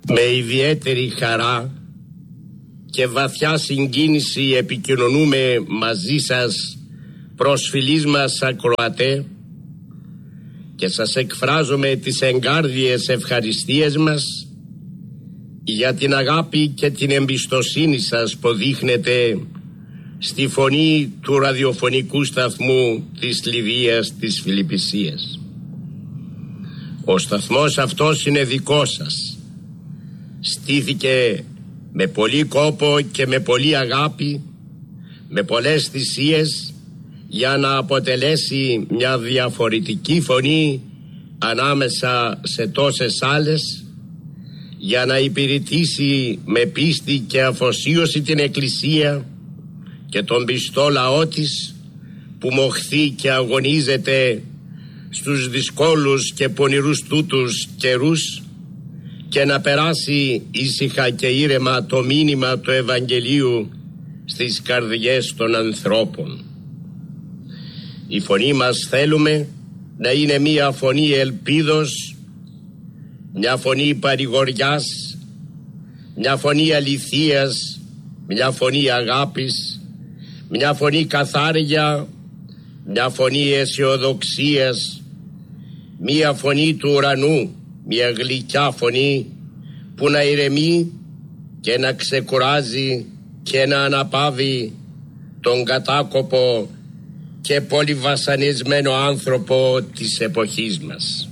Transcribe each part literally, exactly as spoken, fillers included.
Με ιδιαίτερη χαρά και βαθιά συγκίνηση επικοινωνούμε μαζί σας, προσφυλείς μας ακροατέ, και σας εκφράζουμε τις εγκάρδιες ευχαριστίες μας για την αγάπη και την εμπιστοσύνη σας που δείχνετε στη φωνή του ραδιοφωνικού σταθμού της Λιβύας της Φιλιππισίας. Ο σταθμός αυτός είναι δικός σας. Στήθηκε με πολύ κόπο και με πολύ αγάπη, με πολλές θυσίες, για να αποτελέσει μια διαφορετική φωνή ανάμεσα σε τόσες άλλες, για να υπηρετήσει με πίστη και αφοσίωση την Εκκλησία και τον πιστό λαό της, που μοχθεί και αγωνίζεται στους δυσκόλους και πονηρούς τούτους καιρούς, και να περάσει ήσυχα και ήρεμα το μήνυμα του Ευαγγελίου στις καρδιές των ανθρώπων. Η φωνή μας θέλουμε να είναι μια φωνή ελπίδος, μια φωνή παρηγοριάς, μια φωνή αληθείας, μια φωνή αγάπης, μια φωνή καθάρια, μια φωνή αισιοδοξίας, μια φωνή του ουρανού, μια γλυκιά φωνή που να ηρεμεί και να ξεκουράζει και να αναπαύει τον κατάκοπο και πολύ βασανισμένο άνθρωπο της εποχής μας.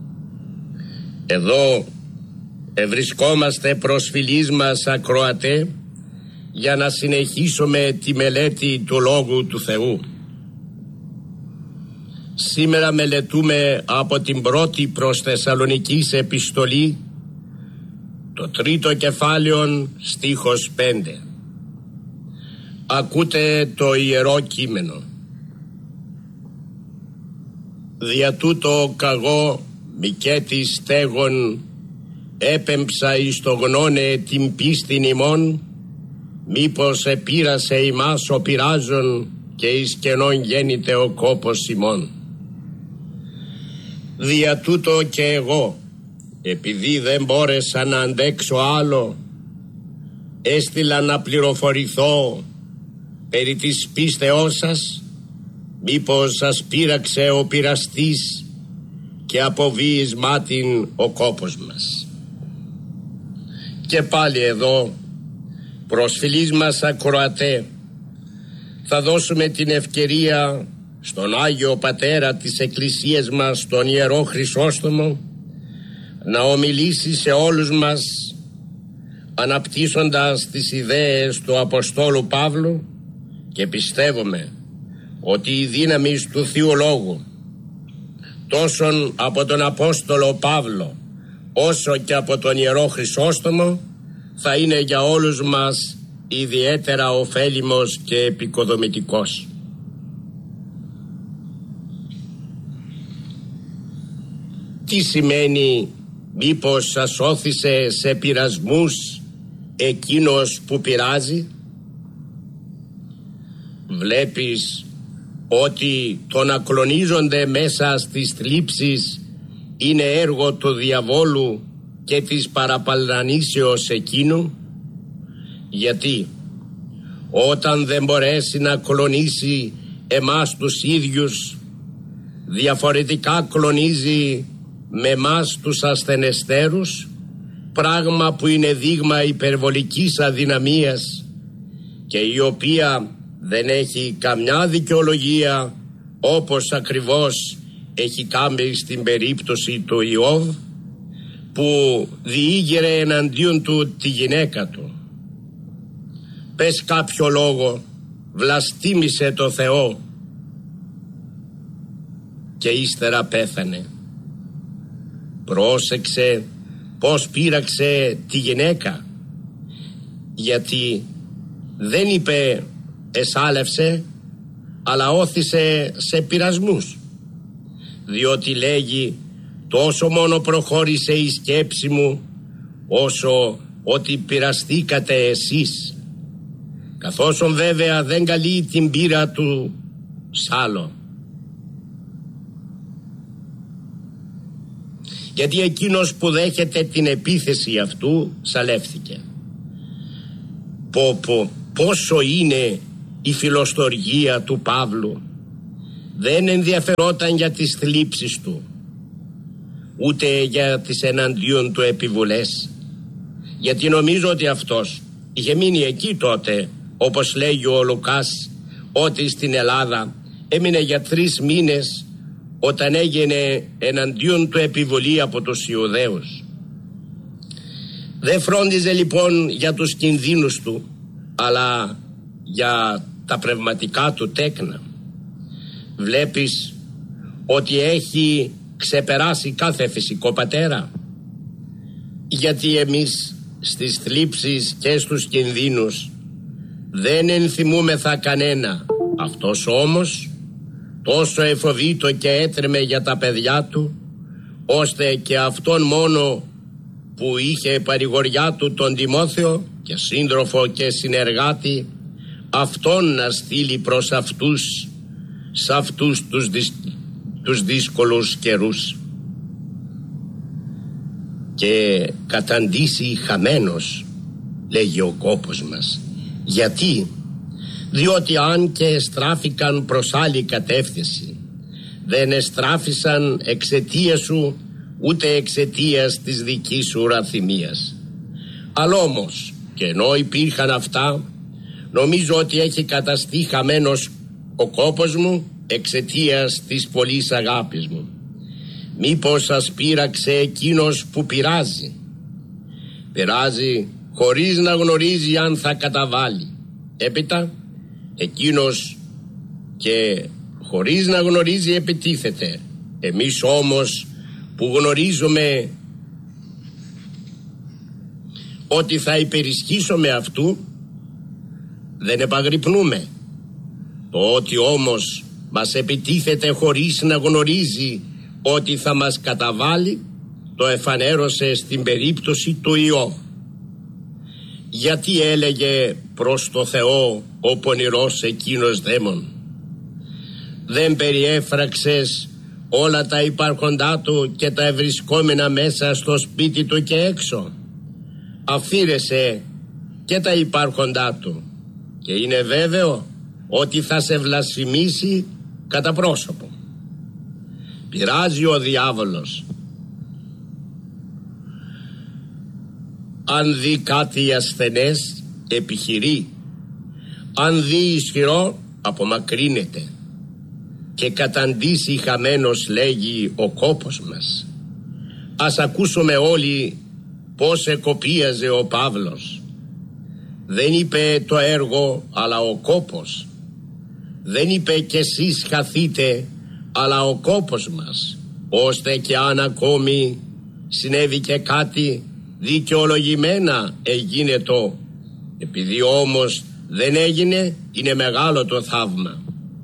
Εδώ ευρισκόμαστε προσφυλείς μας ακροατέ, για να συνεχίσουμε τη μελέτη του Λόγου του Θεού. Σήμερα μελετούμε από την πρώτη προς Θεσσαλονικής επιστολή, το τρίτο κεφάλαιο, στίχος πέντε. Ακούτε το Ιερό Κείμενο. Δια τούτο καγώ μικέτης στέγων έπεμψα εις το γνώνε την πίστην ημών, μήπως επήρασε ημάς ο πειράζων και εις κενών γέννηται ο κόπος ημών. Δια τούτο και εγώ, επειδή δεν μπόρεσα να αντέξω άλλο, έστειλα να πληροφορηθώ περί της πίστεώς σας, μήπως σας πείραξε ο πειραστής και αποβεί εις μάτιν ο κόπος μας. Και πάλι εδώ, προσφυλείς μας ακροατέ, θα δώσουμε την ευκαιρία στον Άγιο Πατέρα της Εκκλησίας μας, τον Ιερό Χρυσόστομο, να ομιλήσει σε όλους μας, αναπτύσσοντας τις ιδέες του Αποστόλου Παύλου, και πιστεύουμε ότι η δύναμη του Θείου Λόγου, τόσο από τον Απόστολο Παύλο όσο και από τον Ιερό Χρυσόστομο, θα είναι για όλους μας ιδιαίτερα ωφέλιμος και επικοδομητικός. Τι σημαίνει μήπως σας όθησε σε πειρασμούς εκείνος που πειράζει? Βλέπεις ότι το να κλονίζονται μέσα στις θλίψεις είναι έργο του διαβόλου και της παραπαλανήσεως εκείνου? Γιατί όταν δεν μπορέσει να κλονίσει εμάς τους ίδιους, διαφορετικά κλονίζει με εμάς τους ασθενεστέρους, πράγμα που είναι δείγμα υπερβολικής αδυναμίας και η οποία δεν έχει καμιά δικαιολογία, όπως ακριβώς έχει κάνει στην περίπτωση του Ιώβ, που διήγερε εναντίον του τη γυναίκα του. Πες κάποιο λόγο, βλαστήμησε το Θεό και ύστερα πέθανε. Πρόσεξε πως πείραξε τη γυναίκα, γιατί δεν είπε εσάλευσε, αλλά όθησε σε πειρασμούς, διότι λέγει τόσο μόνο προχώρησε η σκέψη μου όσο ότι πειραστήκατε εσείς, καθώς βέβαια δεν καλεί την πείρα του σ' άλλο. γιατί εκείνος που δέχεται την επίθεση αυτού σαλεύθηκε. Πω, πω, πόσο είναι η φιλοστοργία του Παύλου. Δεν ενδιαφερόταν για τις θλίψεις του, ούτε για τις εναντίον του επιβουλές, γιατί νομίζω ότι αυτός είχε μείνει εκεί τότε, όπως λέγει ο Λουκάς, ότι στην Ελλάδα έμεινε για τρεις μήνες όταν έγινε εναντίον του επιβολή από τους Ιουδαίους. Δεν φρόντιζε λοιπόν για τους κινδύνους του, αλλά για τα πνευματικά του τέκνα. Βλέπεις ότι έχει ξεπεράσει κάθε φυσικό πατέρα, γιατί εμείς στις θλίψεις και στους κινδύνους δεν ενθυμούμεθα κανένα. Αυτός όμως τόσο εφοβήτο και έτρεμε για τα παιδιά του, ώστε και αυτόν μόνο που είχε παρηγοριά του τον Τιμόθεο και σύντροφο και συνεργάτη, αυτόν να στείλει προς αυτούς, σε αυτούς τους, δυσ, τους δύσκολους καιρούς. Και καταντήσει χαμένος, λέγει ο κόπος μας. Γιατί? Διότι αν και εστράφηκαν προς άλλη κατεύθυνση, δεν εστράφησαν εξαιτίας σου, ούτε εξαιτίας της δικής σου ραθυμίας. Αλλά όμως, και ενώ υπήρχαν αυτά, νομίζω ότι έχει καταστεί χαμένος ο κόπος μου εξαιτίας της πολλής αγάπης μου. Μήπως σας πείραξε εκείνος που πειράζει? Πειράζει χωρίς να γνωρίζει αν θα καταβάλει. Έπειτα εκείνος και χωρίς να γνωρίζει επιτίθεται. Εμείς όμως που γνωρίζουμε ότι θα υπερισχύσουμε αυτού, δεν επαγρυπνούμε. Το ότι όμως μας επιτίθεται χωρίς να γνωρίζει ότι θα μας καταβάλει, το εφανέρωσε στην περίπτωση του Ιώβ. Γιατί έλεγε προς το Θεό ο πονηρός εκείνος δαίμον? Δεν περιέφραξες όλα τα υπάρχοντά του και τα ευρισκόμενα μέσα στο σπίτι του και έξω? Αφήρεσε και τα υπάρχοντά του και είναι βέβαιο ότι θα σε βλασφημίσει κατά πρόσωπο. Πειράζει ο διάβολος. Αν δει κάτι ασθενές επιχειρεί, αν δει ισχυρό απομακρύνεται, και καταντήσει χαμένος, λέγει ο κόπος μας. Ας ακούσουμε όλοι πως εκοπίαζε ο Παύλος. Δεν είπε το έργο, αλλά ο κόπος. Δεν είπε κι εσείς χαθείτε, αλλά ο κόπος μας, ώστε και αν ακόμη συνέβη και κάτι, δικαιολογημένα έγινε το. Επειδή όμως δεν έγινε, είναι μεγάλο το θαύμα.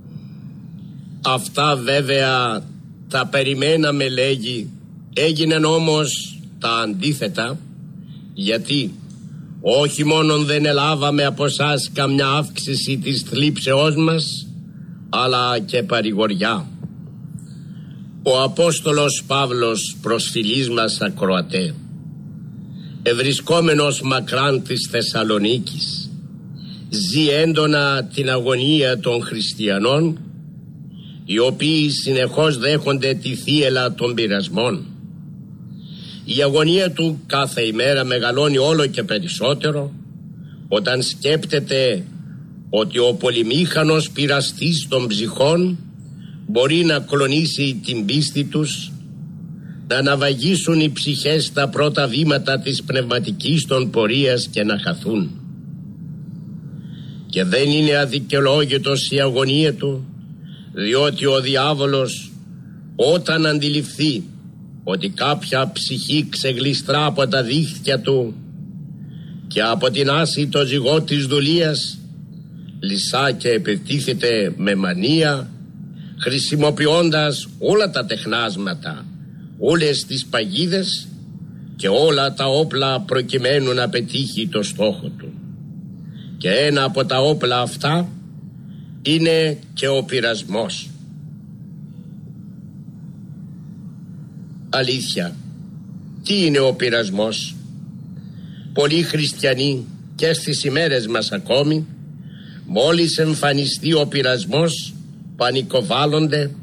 Αυτά βέβαια τα περιμέναμε, λέγει. Έγιναν όμως τα αντίθετα. Γιατί όχι μόνον δεν ελάβαμε από σας καμιά αύξηση της θλίψεώς μας, αλλά και παρηγοριά. Ο Απόστολος Παύλος, προσφυλής μας ακροατέ, ευρισκόμενος μακράν της Θεσσαλονίκης, ζει έντονα την αγωνία των χριστιανών, οι οποίοι συνεχώς δέχονται τη θύελλα των πειρασμών. Η αγωνία του κάθε ημέρα μεγαλώνει όλο και περισσότερο όταν σκέπτεται ότι ο πολυμήχανος πειραστής των ψυχών μπορεί να κλονίσει την πίστη τους, να αναβαγίσουν οι ψυχές στα πρώτα βήματα της πνευματικής των πορείας και να χαθούν. Και δεν είναι αδικαιολόγητος η αγωνία του, διότι ο διάβολος όταν αντιληφθεί ότι κάποια ψυχή ξεγλιστρά από τα δίχτυα του και από την άση το ζυγό της δουλείας, λυσά και επιτίθεται με μανία, χρησιμοποιώντας όλα τα τεχνάσματα, όλες τις παγίδες και όλα τα όπλα προκειμένου να πετύχει το στόχο του. Και ένα από τα όπλα αυτά είναι και ο πειρασμός. Αλήθεια, Τι είναι ο πειρασμός? Πολλοί χριστιανοί και στις ημέρες μας ακόμη, μόλις εμφανιστεί ο πειρασμός, πανικοβάλλονται